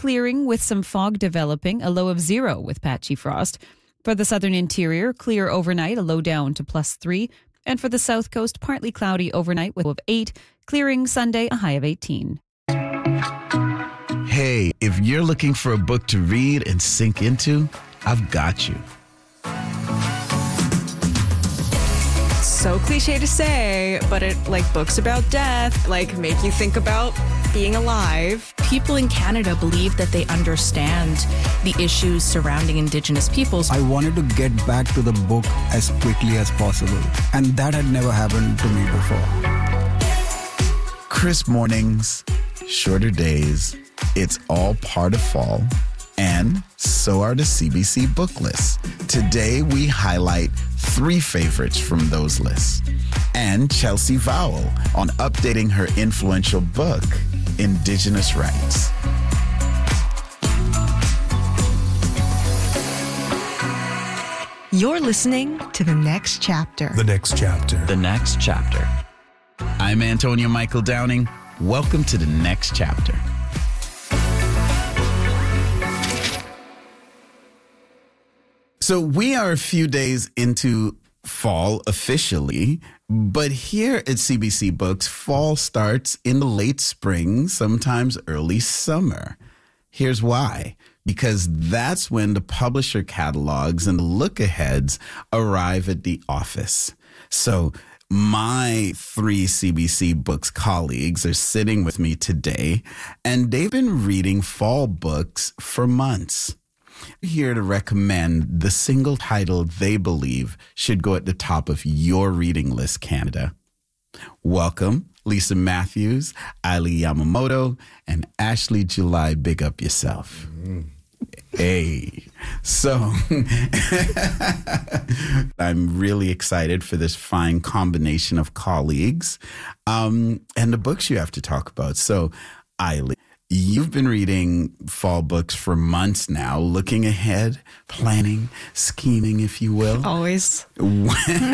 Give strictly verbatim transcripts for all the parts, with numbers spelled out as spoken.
clearing with some fog developing, a low of zero with patchy frost. For the southern interior, clear overnight, a low down to plus three. And for the south coast, partly cloudy overnight with a low of eight. Clearing Sunday, a high of eighteen. Hey, if you're looking for a book to read and sink into, I've got you. So cliche to say, but it like books about death, like make you think about being alive. People in Canada believe that they understand the issues surrounding Indigenous peoples. I wanted to get back to the book as quickly as possible, and that had never happened to me before. Crisp mornings, shorter days, it's all part of fall, and so are the C B C book lists. Today, we highlight three favorites from those lists, and Chelsea Vowell on updating her influential book, Indigenous Rights. You're listening to The Next Chapter. The Next Chapter. The Next Chapter. I'm Antonio Michael Downing. Welcome to The Next Chapter. So we are a few days into fall officially, but here at C B C Books, fall starts in the late spring, sometimes early summer. Here's why. Because that's when the publisher catalogs and the look-aheads arrive at the office. So my three C B C Books colleagues are sitting with me today, and they've been reading fall books for months. Here to recommend the single title they believe should go at the top of your reading list, Canada. Welcome, Lisa Matthews, Aili Yamamoto, and Ashley July. Big up yourself. Mm-hmm. Hey, so I'm really excited for this fine combination of colleagues um, and the books you have to talk about. So, Aili, you've been reading fall books for months now, looking ahead, planning, scheming, if you will. Always. When,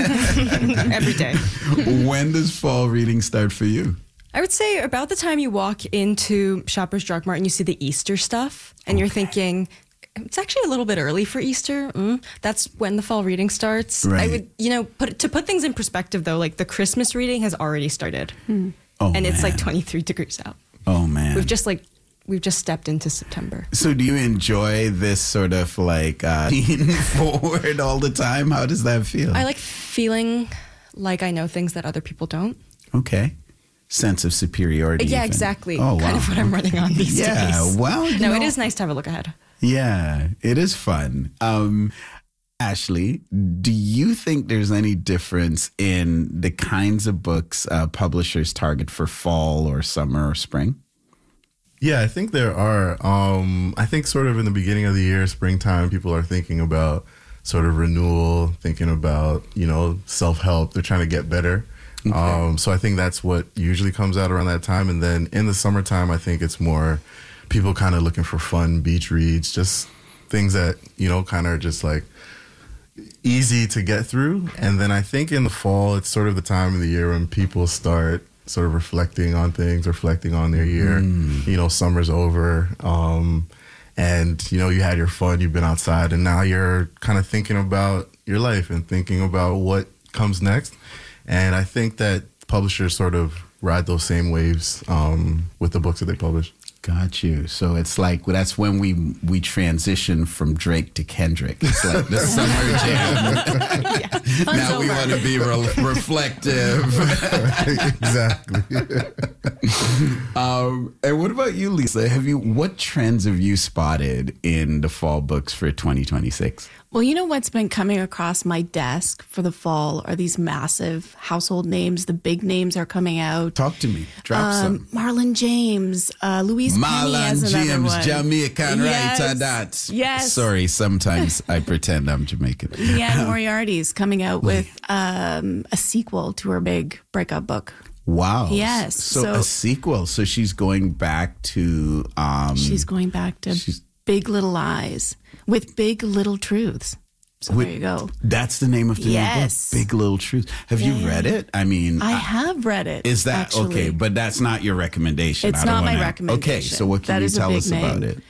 Every day. When does fall reading start for you? I would say about the time you walk into Shoppers Drug Mart and you see the Easter stuff, and okay. You're thinking, it's actually a little bit early for Easter. Mm, that's when the fall reading starts. Right. I would, you know, put to put things in perspective, though, like the Christmas reading has already started. Hmm. Oh, and it's man. like twenty-three degrees out. Oh, man. We've just like, we've just stepped into September. So do you enjoy this sort of like uh, lean forward all the time? How does that feel? I like feeling like I know things that other people don't. Okay. Sense of superiority. Yeah, even. exactly. Oh, kind wow. of what I'm running on these yeah, days. Yeah, well, you No, know, it is nice to have a look ahead. Yeah, it is fun. Um, Ashley, do you think there's any difference in the kinds of books uh, publishers target for fall or summer or spring? Yeah, I think there are. Um, I think sort of in the beginning of the year, springtime, people are thinking about sort of renewal, thinking about, you know, self-help. They're trying to get better. Okay. Um, so I think that's what usually comes out around that time. And then in the summertime, I think it's more people kind of looking for fun beach reads, just things that, you know, kind of are just like easy to get through. And then I think in the fall, it's sort of the time of the year when people start sort of reflecting on things, reflecting on their year. Mm. You know, summer's over. Um, and, you know, you had your fun, you've been outside, and now you're kind of thinking about your life and thinking about what comes next. And I think that publishers sort of ride those same waves um, with the books that they publish. Got you. So it's like, well, that's when we we transition from Drake to Kendrick. It's like the summer jam. Yeah, now we want to be re- reflective. Exactly. um, and what about you, Lisa? Have you what trends have you spotted in the fall books for twenty twenty-six? Well, you know what's been coming across my desk for the fall are these massive household names. The big names are coming out. Talk to me. Drop um, some. Marlon James, uh, Louise Penny as another James, one. Jamaican yes. writer that. Yes. Sorry, sometimes I pretend I'm Jamaican. Leanne Moriarty's coming out with um, a sequel to her big breakup book. Wow. Yes. So, so a sequel. So she's going back to... Um, she's going back to Big Little Lies with Big Little Truths. So with, there you go. That's the name of the yes. new book, Big Little Truths. Have yeah. you read it? I mean... I I, have read it, Is that... actually. Okay, but that's not your recommendation. It's I don't not wanna, my recommendation. Okay, so what can that you is tell a big us name. about it?